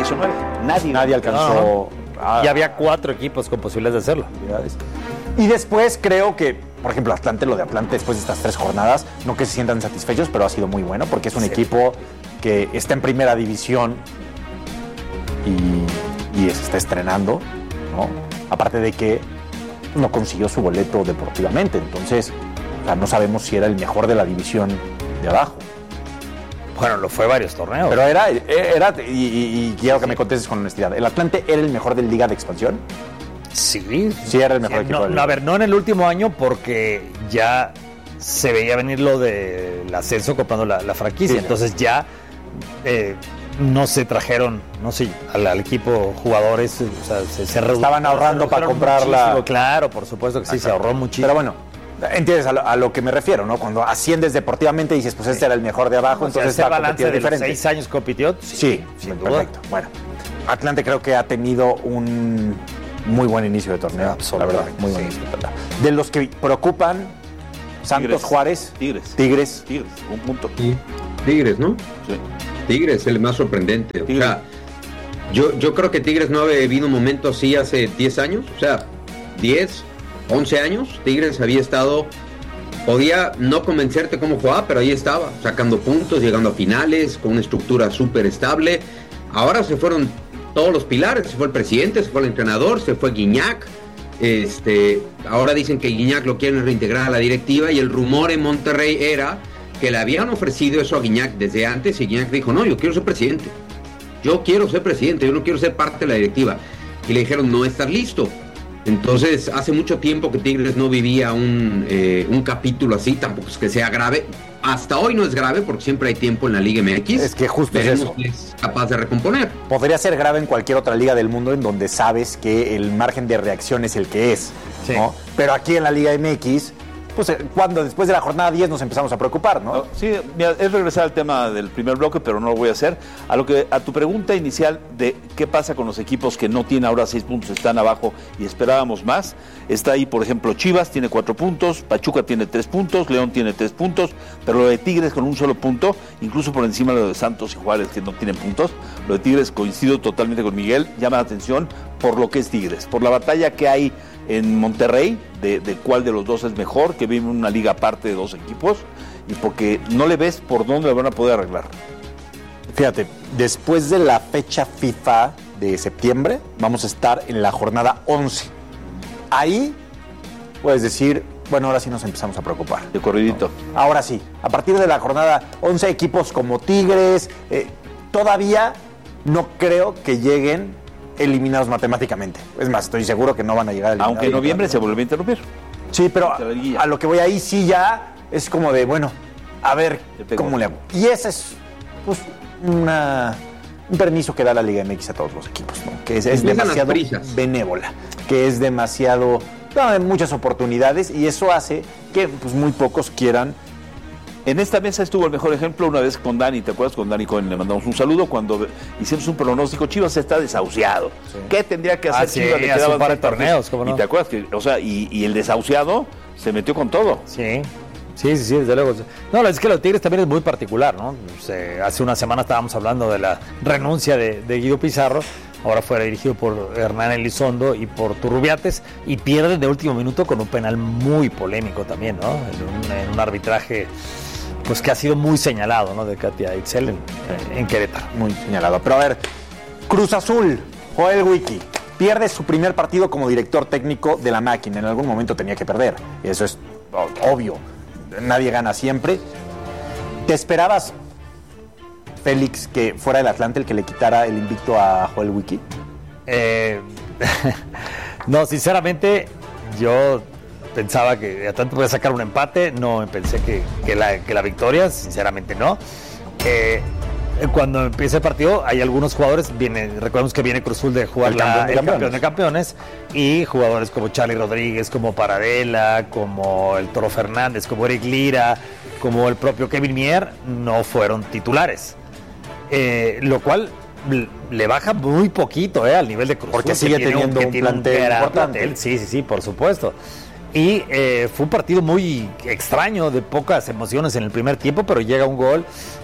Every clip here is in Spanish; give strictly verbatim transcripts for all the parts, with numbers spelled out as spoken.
seis o nueve. Nadie. Nadie alcanzó. No. A... Y había cuatro equipos con posibilidades de hacerlo. Y después creo que, por ejemplo, Atlante, lo de Atlante después de estas tres jornadas, no que se sientan satisfechos, pero ha sido muy bueno porque es un sí. equipo que está en primera división y, y se está estrenando, ¿no? Aparte de que no consiguió su boleto deportivamente, entonces o sea, no sabemos si era el mejor de la división de abajo. Bueno, lo fue varios torneos. Pero era, era y, y, y quiero que sí. me contestes con honestidad, ¿el Atlante era el mejor de Liga de Expansión? Sí. Sí, era el mejor sí, equipo no, de Liga. A ver, no en el último año porque ya se veía venir lo del ascenso comprando la, la franquicia, sí, entonces ya eh, no se trajeron, no sé, al, al equipo jugadores, o sea, se, se estaban ahorrando se para comprarla. Claro, por supuesto que sí, Ajá. se ahorró muchísimo. Pero bueno, entiendes a lo, a lo que me refiero, ¿no? Cuando asciendes deportivamente y dices, pues este sí. era el mejor de abajo, no, entonces ese va balance de diferente. Los seis años compitió. Sí, sí, sí perfecto. Bueno, Atlante creo que ha tenido un muy buen inicio de torneo, la verdad, muy buen inicio de torneo. De los que preocupan, Santos, Tigres. Juárez, Tigres. Tigres, Tigres, un punto. Sí. Tigres, ¿no? Sí. Tigres es el más sorprendente. Tigres. O sea, yo, yo creo que Tigres no había vivido un momento así hace diez años, o sea, diez, once años. Tigres había estado, podía no convencerte cómo jugaba, pero ahí estaba, sacando puntos, llegando a finales, con una estructura súper estable. Ahora se fueron todos los pilares, se fue el presidente, se fue el entrenador, se fue Guiñac. Este, ahora dicen que Guiñac lo quieren reintegrar a la directiva y el rumor en Monterrey era que le habían ofrecido eso a Guiñac desde antes y Guiñac dijo, no, yo quiero ser presidente, yo quiero ser presidente, yo no quiero ser parte de la directiva. Y le dijeron, no estás listo. Entonces, hace mucho tiempo que Tigres no vivía un, eh, un capítulo así, tampoco es que sea grave. Hasta hoy no es grave porque siempre hay tiempo en la Liga M X. Es que justo Veremos es eso. si es capaz de recomponer. Podría ser grave en cualquier otra liga del mundo en donde sabes que el margen de reacción es el que es, sí. ¿no? Pero aquí en la Liga M X, pues cuando después de la jornada diez nos empezamos a preocupar, ¿no? Sí, mira, es regresar al tema del primer bloque, pero no lo voy a hacer. A lo que a tu pregunta inicial de qué pasa con los equipos que no tienen ahora seis puntos, están abajo y esperábamos más. Está ahí, por ejemplo, Chivas tiene cuatro puntos, Pachuca tiene tres puntos, León tiene tres puntos, pero lo de Tigres con un solo punto, incluso por encima de lo de Santos y Juárez que no tienen puntos. Lo de Tigres, coincido totalmente con Miguel, llama la atención por lo que es Tigres, por la batalla que hay en Monterrey, de, de cuál de los dos es mejor, que vive una liga aparte de dos equipos, y porque no le ves por dónde lo van a poder arreglar. Fíjate, después de la fecha FIFA de septiembre, vamos a estar en la jornada once. Ahí puedes decir, bueno, ahora sí nos empezamos a preocupar. De corridito. ¿No? Ahora sí, a partir de la jornada once, equipos como Tigres, eh, todavía no creo que lleguen eliminados matemáticamente. Es más, estoy seguro que no van a llegar a eliminar. Aunque en noviembre se vuelve a interrumpir. Sí, pero a lo que voy ahí sí ya es como de, bueno, a ver cómo le hago. Y ese es pues una, un permiso que da la Liga M X a todos los equipos, ¿no? Que es, es demasiado benévola, que es demasiado, no, muchas oportunidades y eso hace que pues muy pocos quieran. En esta mesa estuvo el mejor ejemplo una vez con Dani, ¿te acuerdas? Con Dani Cohen le mandamos un saludo cuando hicimos un pronóstico. Chivas está desahuciado. Sí. ¿Qué tendría que hacer ah, sí, Chivas? Le quedaban un par de torneos, ¿cómo no? Y te acuerdas que, o sea, y, y el desahuciado se metió con todo. Sí. Sí, sí, sí, desde luego. No, es que los Tigres también es muy particular, ¿no? Se, hace una semana estábamos hablando de la renuncia de, de Guido Pizarro, ahora fue dirigido por Hernán Elizondo y por Turrubiates, y pierden de último minuto con un penal muy polémico también, ¿no? En un, en un arbitraje pues que ha sido muy señalado, ¿no? De Katia Itzel en, en Querétaro. Muy señalado. Pero a ver, Cruz Azul, Joel Wiki, pierde su primer partido como director técnico de la máquina. En algún momento tenía que perder. Eso es obvio. Nadie gana siempre. ¿Te esperabas, Félix, que fuera el Atlante el que le quitara el invicto a Joel Wiki? Eh, no, sinceramente, yo pensaba que Atlante podía sacar un empate, no pensé que, que, la, que la victoria, sinceramente no. Eh, cuando empieza el partido hay algunos jugadores, viene, recordemos que viene Cruz Azul de jugar el, la, campeón, de el campeón de campeones, y jugadores como Charly Rodríguez, como Paradela, como el Toro Fernández, como Eric Lira, como el propio Kevin Mier, no fueron titulares. Eh, lo cual le baja muy poquito eh, al nivel de Cruz Azul. Porque sigue teniendo un, un plantel un importante. Plantel. Sí, sí, sí, por supuesto. Y eh, fue un partido muy extraño, de pocas emociones en el primer tiempo, pero llega un gol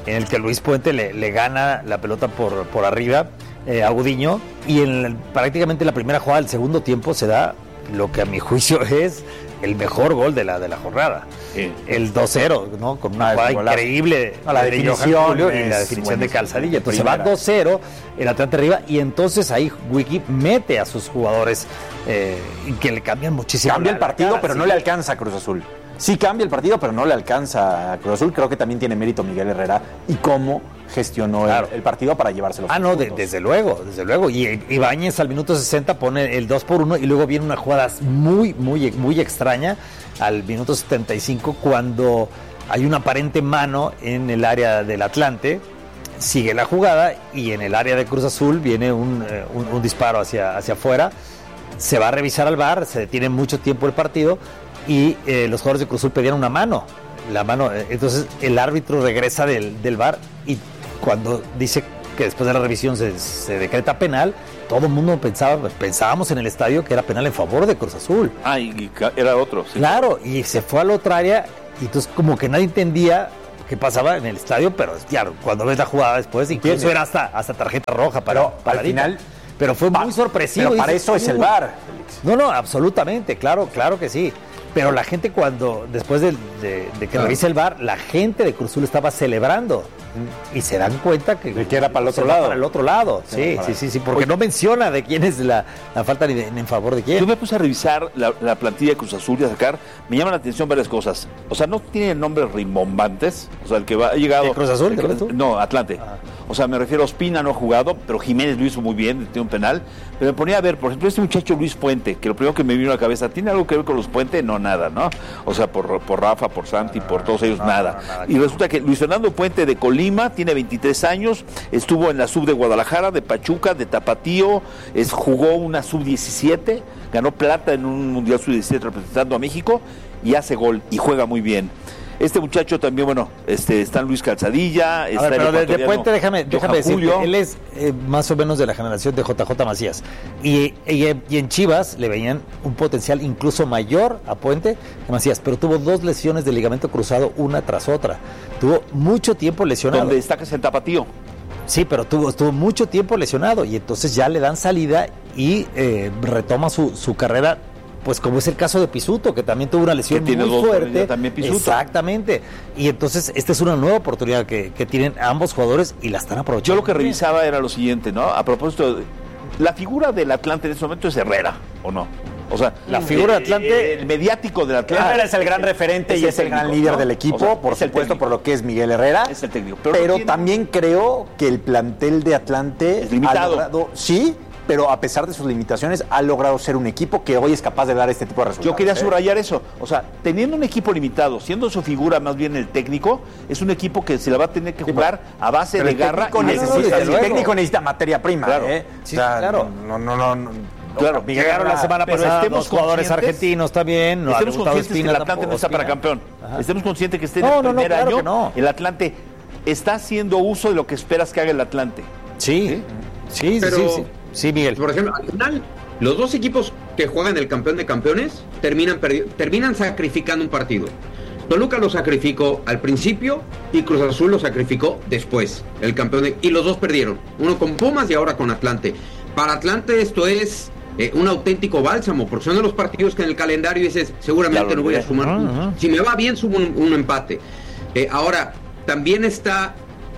en el que Luis Puente le, le gana la pelota por, por arriba eh, a Gudiño, y en el, prácticamente la primera jugada del segundo tiempo se da lo que a mi juicio es el mejor gol de la, de la jornada. Sí. El dos cero, ¿no? Con una jugada increíble. No, la de definición Julio y la definición de Calzadilla. Entonces va dos cero, el Atlante arriba, y entonces ahí Wiki mete a sus jugadores eh, que le cambian muchísimo. Cambia el partido, cara, pero sí. no le alcanza a Cruz Azul. Sí cambia el partido, pero no le alcanza a Cruz Azul. Creo que también tiene mérito Miguel Herrera y cómo gestionó claro. el, el partido para llevárselo. Ah, no, de, desde luego, desde luego. Y Ibáñez al minuto sesenta pone el dos por uno y luego viene una jugada muy, muy, muy extraña al minuto setenta y cinco cuando hay una aparente mano en el área del Atlante. Sigue la jugada y en el área de Cruz Azul viene un, un, un disparo hacia, hacia afuera. Se va a revisar al V A R, se detiene mucho tiempo el partido y eh, los jugadores de Cruz Azul pedían una mano. La mano, eh, entonces el árbitro regresa del, del V A R y cuando dice que después de la revisión se, se decreta penal, todo el mundo pensaba, pensábamos en el estadio que era penal en favor de Cruz Azul. Ah, y, y era otro. Sí. Claro, y se fue a la otra área y entonces como que nadie entendía qué pasaba en el estadio, pero claro, cuando ves la jugada después, incluso ¿Entiendes? era hasta, hasta tarjeta roja para, pero, para al final. Pero fue muy sorpresivo. Pero para eso es el V A R, Félix. No, no, absolutamente, claro, claro que sí. Pero la gente cuando, después de, de, de que claro. revise el V A R, la gente de Cruz Azul estaba celebrando. Y se dan cuenta que, de que era para el otro lado. Para el otro lado, sí, sí, sí, sí, porque Oye, no menciona de quién es la, la falta ni, de, ni en favor de quién. Yo me puse a revisar la, la plantilla de Cruz Azul y a sacar, me llaman la atención varias cosas. O sea, no tiene nombres rimbombantes. O sea, el que va, ha llegado. ¿De Cruz Azul? El, tú? No, Atlante. Ah. O sea, me refiero a Ospina, no ha jugado, pero Jiménez lo hizo muy bien, tiene un penal. Pero me ponía a ver, por ejemplo, este muchacho Luis Puente, que lo primero que me vino a la cabeza, ¿tiene algo que ver con los Puente? No, nada, ¿no? O sea, por, por Rafa, por Santi, no, por todos ellos, no, nada. No, nada. Y resulta que Luis Fernando Puente de Colima tiene veintitrés años, estuvo en la sub de Guadalajara, de Pachuca, de Tapatío, es, jugó una sub diecisiete, ganó plata en un mundial sub diecisiete representando a México y hace gol y juega muy bien. Este muchacho también, bueno, este está Luis Calzadilla. Está a ver, pero de, de Puente, déjame, déjame decir, él es eh, más o menos de la generación de J J Macías. Y, y, y en Chivas le veían un potencial incluso mayor a Puente que Macías, pero tuvo dos lesiones de ligamento cruzado una tras otra. Tuvo mucho tiempo lesionado. Donde destacas el Tapatío. Sí, pero tuvo, estuvo mucho tiempo lesionado y entonces ya le dan salida y eh, retoma su, su carrera. Pues como es el caso de Pisuto, que también tuvo una lesión muy dos, fuerte. También Pisuto. Exactamente. Y entonces esta es una nueva oportunidad que, que tienen ambos jugadores y la están aprovechando. Yo lo que revisaba era lo siguiente, ¿no? A propósito, de, la figura del Atlante en este momento es Herrera, ¿o no? O sea, la figura del Atlante, el mediático del Atlante. Herrera es el gran referente es y es el, técnico, el gran líder, ¿no?, del equipo, o sea, por supuesto, por lo que es Miguel Herrera. Es el técnico. Pero, pero tiene... también creo que el plantel de Atlante es limitado. Ha logrado, sí, pero a pesar de sus limitaciones, ha logrado ser un equipo que hoy es capaz de dar este tipo de resultados. Yo quería subrayar ¿eh? eso. O sea, teniendo un equipo limitado, siendo su figura más bien el técnico, es un equipo que se la va a tener que jugar sí, a base pero de garra. Y necesita, el técnico necesita materia prima. Claro, ¿eh? sí, o sea, claro. No, no, no. no. Claro, llegaron la semana pasada dos jugadores argentinos también. No, estemos conscientes Espina, que el Atlante no está para campeón. Ajá. Estemos conscientes que esté en no, el primer no, no, claro año. No. El Atlante está haciendo uso de lo que esperas que haga el Atlante. Sí, sí, sí, pero, sí, sí. Sí, Miguel. Por ejemplo, al final, los dos equipos que juegan el campeón de campeones terminan, terminan sacrificando un partido. Toluca lo sacrificó al principio y Cruz Azul lo sacrificó después. El campeón de, y los dos perdieron. Uno con Pumas y ahora con Atlante. Para Atlante esto es eh, un auténtico bálsamo, porque son de los partidos que en el calendario dices, seguramente no voy a sumar. Uh-huh. Si me va bien, sumo un, un empate. Eh, ahora, también está...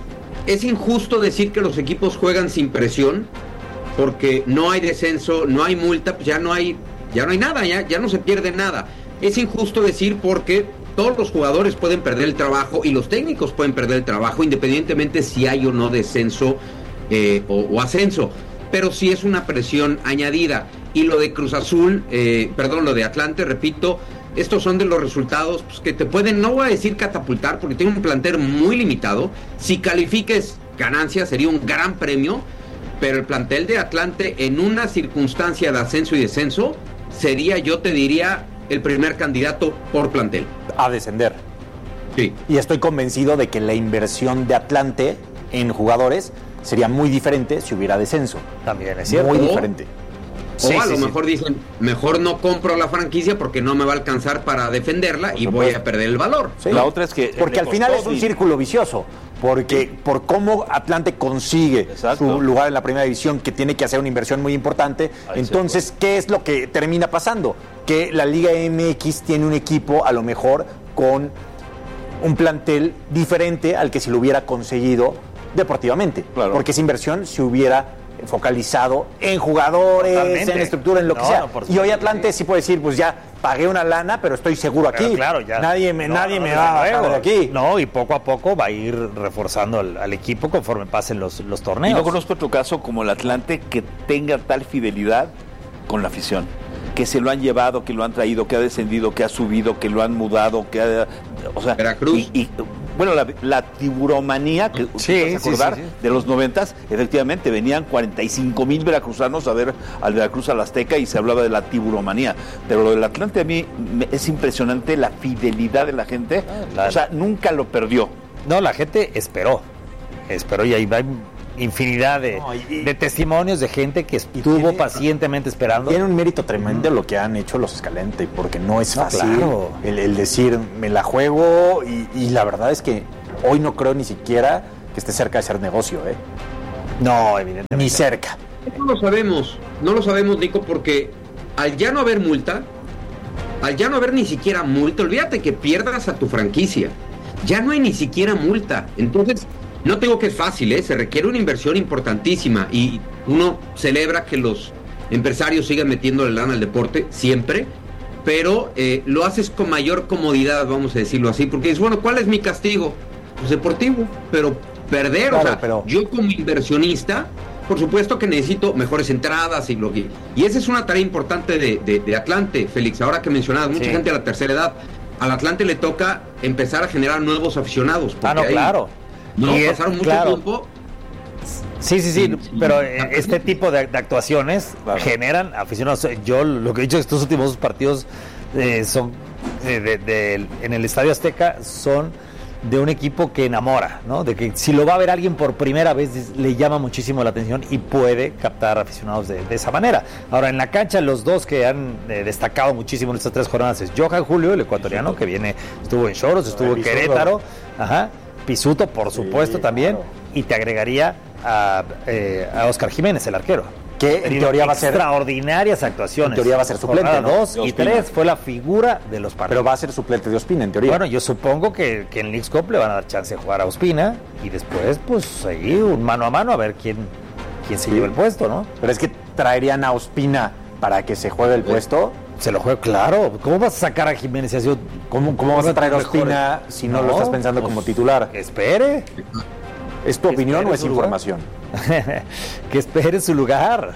Es injusto decir que los equipos juegan sin presión, porque no hay descenso, no hay multa, pues ya no hay, ya no hay nada, ya, ya no se pierde nada. Es injusto decir porque todos los jugadores pueden perder el trabajo y los técnicos pueden perder el trabajo, independientemente si hay o no descenso eh, o, o ascenso. Pero sí es una presión añadida. Y lo de Cruz Azul, eh, perdón, lo de Atlante, repito, estos son de los resultados pues, que te pueden, no voy a decir catapultar, porque tiene un plantel muy limitado. Si califiques ganancia, sería un gran premio. Pero el plantel de Atlante en una circunstancia de ascenso y descenso sería, yo te diría, el primer candidato por plantel. A descender. Sí. Y estoy convencido de que la inversión de Atlante en jugadores sería muy diferente si hubiera descenso. También es cierto. Muy o, diferente. O sí, a sí, lo sí. mejor dicen, mejor no compro la franquicia porque no me va a alcanzar para defenderla por y supuesto. Voy a perder el valor. Sí. La otra es que... Porque al final es un círculo vicioso. porque por cómo Atlante consigue Exacto. su lugar en la primera división, que tiene que hacer una inversión muy importante, Ahí entonces, ¿qué es lo que termina pasando? Que la Liga M X tiene un equipo a lo mejor con un plantel diferente al que si lo hubiera conseguido deportivamente, claro. porque esa inversión se hubiera focalizado en jugadores, Totalmente. en estructura, en lo no, que sea. No, y hoy Atlante sí. sí puede decir, pues ya pagué una lana, pero estoy seguro aquí. Pero claro, ya. Nadie me, no, nadie no, me no, va a bajar de aquí. No, y poco a poco va a ir reforzando al, al equipo conforme pasen los, los torneos. Y no conozco otro caso como el Atlante que tenga tal fidelidad con la afición. Que se lo han llevado, que lo han traído, que ha descendido, que ha subido, que lo han mudado, que ha... O sea, Veracruz. Y, y, bueno, la, la tiburomanía, que sí, vas a acordar, sí, sí, sí. de los noventas, efectivamente, venían cuarenta y cinco mil veracruzanos a ver al Veracruz al Azteca y se hablaba de la tiburomanía. Pero lo del Atlante a mí me, es impresionante la fidelidad de la gente. La, o sea, nunca lo perdió. No, la gente esperó. Esperó y ahí va... infinidad de, no, y, de testimonios de gente que estuvo tiene, pacientemente esperando. Tiene un mérito tremendo lo que han hecho los Escalante, porque no es fácil no, claro. el, el decir, me la juego, y, y la verdad es que hoy no creo ni siquiera que esté cerca de ser negocio, ¿eh? No, evidentemente. Ni cerca. No lo sabemos, no lo sabemos, Nico, porque al ya no haber multa, al ya no haber ni siquiera multa, olvídate que pierdas a tu franquicia, ya no hay ni siquiera multa, entonces... No tengo que es fácil, ¿eh? Se requiere una inversión importantísima y uno celebra que los empresarios sigan metiéndole lana al deporte, siempre, pero eh, lo haces con mayor comodidad, vamos a decirlo así, porque dices, bueno, ¿cuál es mi castigo? Pues deportivo, pero perder, claro, o sea, pero... yo como inversionista, por supuesto que necesito mejores entradas y lo que... Y esa es una tarea importante de, de, de Atlante, Félix, ahora que mencionabas, mucha sí. gente a la tercera edad, al Atlante le toca empezar a generar nuevos aficionados. Ah, no, hay, claro. No, y pasaron es, mucho claro. tiempo. Sí, sí, sí, sí pero sí. este tipo de, de actuaciones claro. generan aficionados. Yo lo que he dicho estos últimos partidos eh, son eh, de, de, en el Estadio Azteca son de un equipo que enamora, ¿no? De que si lo va a ver alguien por primera vez le llama muchísimo la atención y puede captar aficionados de, de esa manera. Ahora, en la cancha, los dos que han eh, destacado muchísimo en estas tres jornadas es Johan Julio, el ecuatoriano, sí, que viene, estuvo en Choros, estuvo en Querétaro, ajá. Pisuto, por supuesto, sí, también, claro. y te agregaría a, eh, a Oscar Jiménez, el arquero. Que en teoría va a ser... extraordinarias actuaciones. En teoría va a ser suplente, ¿no? Dos y tres fue la figura de los partidos. Pero va a ser suplente de Ospina, en teoría. Bueno, yo supongo que, que en Leagues Cup le van a dar chance de jugar a Ospina y después, pues, seguir un mano a mano a ver quién, quién se sí. lleva el puesto, ¿no? Pero es que traerían a Ospina para que se juegue el puesto... Se lo juega, claro. ¿Cómo vas a sacar a Jiménez? Si sido, ¿Cómo, ¿Cómo vas a traer a Ospina si no, no lo estás pensando pues, como titular? Espere. ¿Es tu opinión o es información? Que espere su lugar.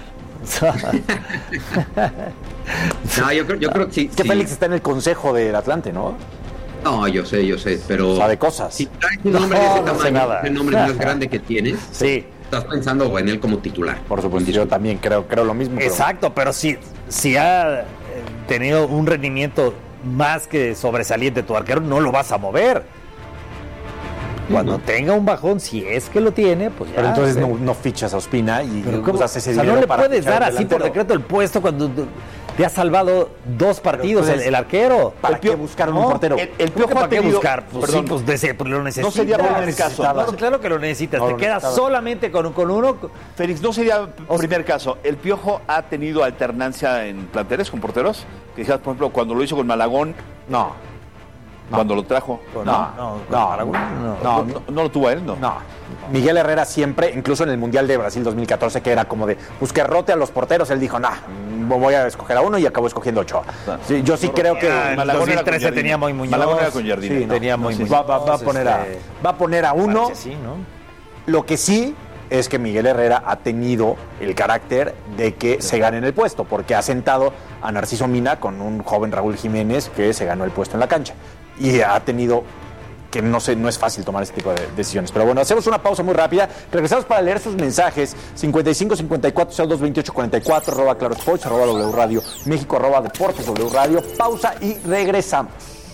No, yo creo, yo creo que sí. Que sí. Félix está en el consejo del Atlante, ¿no? No, yo sé, yo sé, pero... Sabe cosas. Si traes un nombre no, de ese tamaño, no sé el nombre más grande que tienes, sí. estás pensando en él como titular. Por supuesto, yo también creo, creo lo mismo. Exacto, pero, pero si, si ha tenido un rendimiento más que sobresaliente tu arquero, no lo vas a mover. Cuando uh-huh. tenga un bajón, si es que lo tiene, pues ya. Pero entonces no, no fichas a Ospina y usas ese dinero. O sea, no le para puedes dar así por decreto el puesto cuando te ha salvado dos partidos entonces, el, el arquero. ¿Para el qué buscar no, un portero? El, el Piojo ¿Para qué buscar? Pues perdón, sí, pues de, pues lo necesitas. No sería primer caso. No, claro que lo necesitas. No, te quedas solamente con, con uno. Félix, no sería primer caso. El Piojo ha tenido alternancia en planteles con porteros. Que dijeras, por ejemplo, cuando lo hizo con Malagón. No. No. Cuando lo trajo. No, no, no, no, no, no, no, no lo tuvo a él, ¿no? No. Miguel Herrera siempre, incluso en el Mundial de Brasil dos mil catorce, que era como de, pues que rote a los porteros, él dijo, nah, voy a escoger a uno y acabó escogiendo ocho. Sí, yo sí creo que... En dos mil trece tenía muy Muñoz. Malagón era con Jardine. Sí, no, tenía muy Muñoz. Va, va, va, a poner a, va a poner a uno. Sí, ¿no? Lo que sí es que Miguel Herrera ha tenido el carácter de que se gane en el puesto, porque ha sentado a Narciso Mina con un joven Raúl Jiménez que se ganó el puesto en la cancha. Y ha tenido que no sé, no es fácil tomar este tipo de decisiones. Pero bueno, hacemos una pausa muy rápida. Regresamos para leer sus mensajes. cincuenta y cinco cincuenta y cuatro cero dos veintiocho cuarenta y cuatro, arroba Claro Sports, arroba W Radio México, arroba Deportes W Radio. Pausa y regresamos.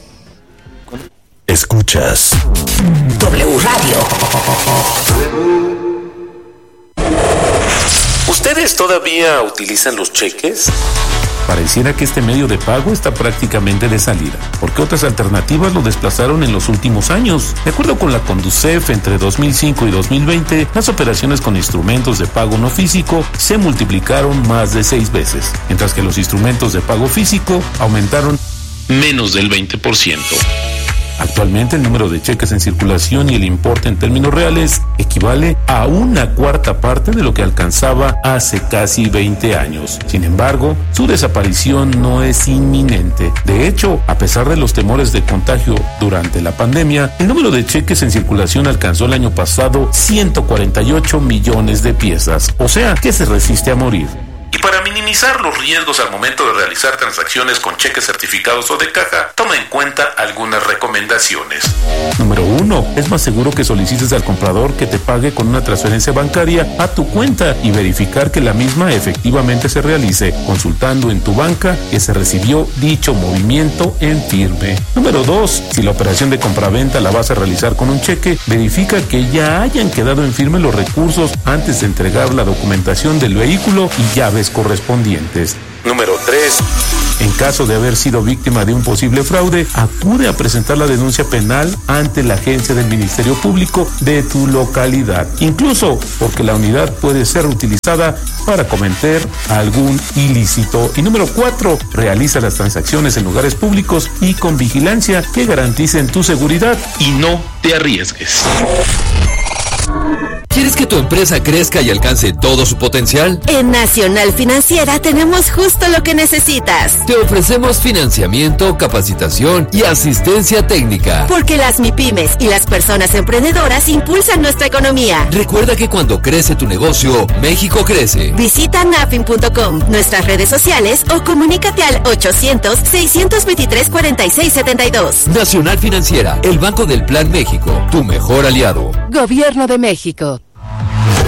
Escuchas W Radio. ¿Ustedes todavía utilizan los cheques? Pareciera que este medio de pago está prácticamente de salida, porque otras alternativas lo desplazaron en los últimos años. De acuerdo con la Conducef, entre dos mil cinco y dos mil veinte, las operaciones con instrumentos de pago no físico se multiplicaron más de seis veces, mientras que los instrumentos de pago físico aumentaron menos del veinte por ciento. Actualmente el número de cheques en circulación y el importe en términos reales equivale a una cuarta parte de lo que alcanzaba hace casi veinte años. Sin embargo, su desaparición no es inminente. De hecho, a pesar de los temores de contagio durante la pandemia, el número de cheques en circulación alcanzó el año pasado ciento cuarenta y ocho millones de piezas, o sea, que se resiste a morir. Y para minimizar los riesgos al momento de realizar transacciones con cheques certificados o de caja, toma en cuenta algunas recomendaciones. Número uno. Es más seguro que solicites al comprador que te pague con una transferencia bancaria a tu cuenta y verificar que la misma efectivamente se realice, consultando en tu banca que se recibió dicho movimiento en firme. Número dos. Si la operación de compraventa la vas a realizar con un cheque, verifica que ya hayan quedado en firme los recursos antes de entregar la documentación del vehículo y llaves correspondientes. Número tres. En caso de haber sido víctima de un posible fraude, acude a presentar la denuncia penal ante la agencia del Ministerio Público de tu localidad, incluso porque la unidad puede ser utilizada para cometer algún ilícito. Y número cuatro. Realiza las transacciones en lugares públicos y con vigilancia que garanticen tu seguridad y no te arriesgues. ¿Quieres que tu empresa crezca y alcance todo su potencial? En Nacional Financiera tenemos justo lo que necesitas. Te ofrecemos financiamiento, capacitación y asistencia técnica. Porque las MIPYMES y las personas emprendedoras impulsan nuestra economía. Recuerda que cuando crece tu negocio, México crece. Visita nafin punto com, nuestras redes sociales o comunícate al ochocientos, seiscientos veintitrés, cuarenta y seis setenta y dos. Nacional Financiera, el Banco del Plan México, tu mejor aliado. Gobierno de México.